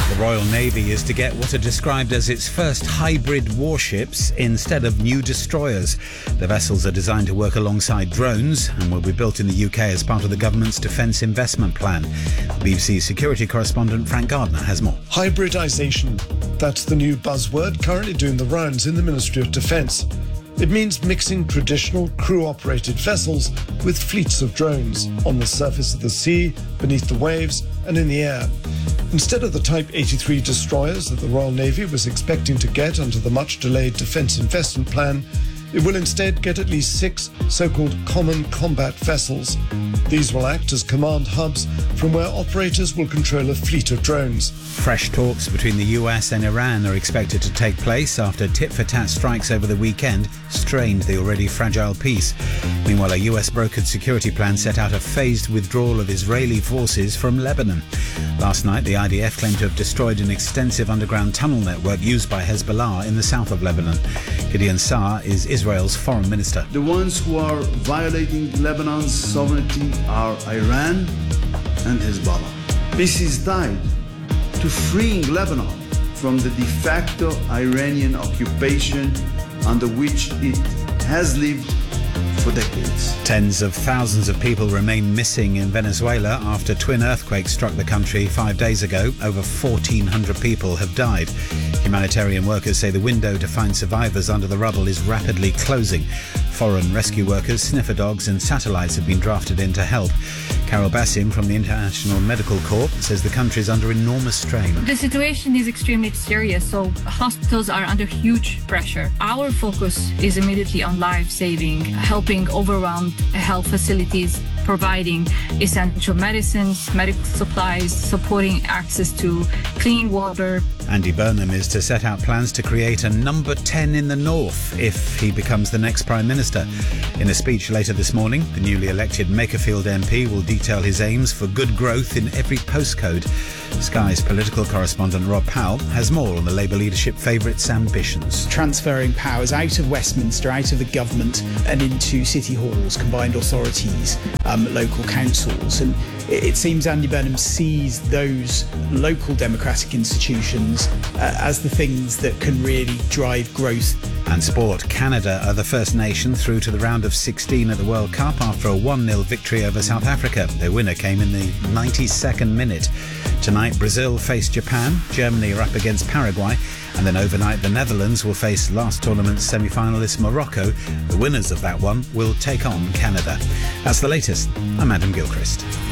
The Royal Navy is to get what are described as its first hybrid warships instead of new destroyers. The vessels are designed to work alongside drones and will be built in the UK as part of the government's defence investment plan. BBC security correspondent Frank Gardner has more. Hybridisation. That's the new buzzword currently doing the rounds in the Ministry of Defence. It means mixing traditional crew-operated vessels with fleets of drones on the surface of the sea, beneath the waves and in the air. Instead of the Type 83 destroyers that the Royal Navy was expecting to get under the much-delayed Defence Investment Plan, it will instead get at least 6 so-called common combat vessels. These will act as command hubs from where operators will control a fleet of drones. Fresh talks between the US and Iran are expected to take place after tit-for-tat strikes over the weekend strained the already fragile peace. Meanwhile, a US-brokered security plan set out a phased withdrawal of Israeli forces from Lebanon. Last night, the IDF claimed to have destroyed an extensive underground tunnel network used by Hezbollah in the south of Lebanon. Gideon Saar is Israel's foreign minister. The ones who are violating Lebanon's sovereignty are Iran and Hezbollah. Peace is tied to freeing Lebanon from the de facto Iranian occupation under which it has lived for decades. Tens of thousands of people remain missing in Venezuela after twin earthquakes struck the country 5 days ago. Over 1,400 people have died. Humanitarian workers say the window to find survivors under the rubble is rapidly closing. Foreign rescue workers, sniffer dogs and satellites have been drafted in to help. Carol Bassim from the International Medical Corps says the country is under enormous strain. The situation is extremely serious, so hospitals are under huge pressure. Our focus is immediately on life-saving, helping overwhelmed health facilities, providing essential medicines, medical supplies, supporting access to clean water. Andy Burnham is to set out plans to create a number 10 in the north if he becomes the next Prime Minister. In a speech later this morning, the newly elected Makerfield MP will detail his aims for good growth in every postcode. Sky's political correspondent Rob Powell has more on the Labour leadership favourite's ambitions. Transferring powers out of Westminster, out of the government and into city halls, combined authorities, local councils. And it seems Andy Burnham sees those local democratic institutions as the things that can really drive growth. And sport. Canada are the first nation through to the round of 16 at the World Cup after a 1-0 victory over South Africa. Their winner came in the 92nd minute. Tonight, Brazil face Japan, Germany are up against Paraguay, and then overnight the Netherlands will face last tournament's semi-finalist Morocco. The winners of that one will take on Canada. That's the latest. I'm Adam Gilchrist.